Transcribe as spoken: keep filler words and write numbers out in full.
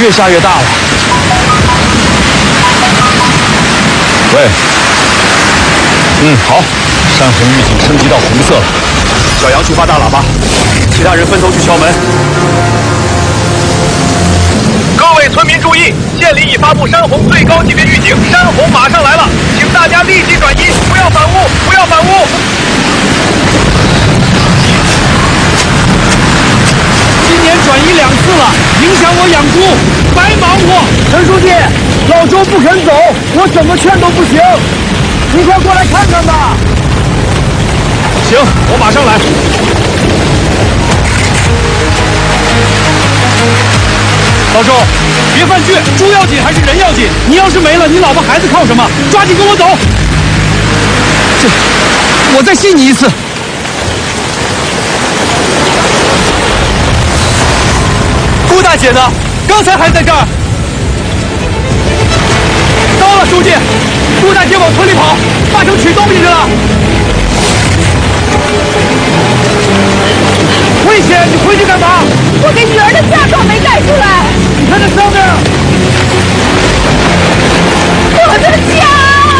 越下越大了。喂，嗯，好，山洪预警升级到红色了。小杨去发大喇叭，其他人分头去敲门。 各位村民注意，县里已发布山洪最高级别预警，山洪马上来了，请大家立即转移，不要反屋，不要反屋。 今年转移两次了，影响我养猪，白忙活。 陈书记，老周不肯走，我怎么劝都不行，你快过来看看吧。 行，我马上来。 老周，别犯倔，猪要紧还是人要紧？你要是没了，你老婆孩子靠什么？抓紧跟我走。这，我再信你一次。顾大姐呢？刚才还在这儿。到了，书记，顾大姐往村里跑，八成取东西去了。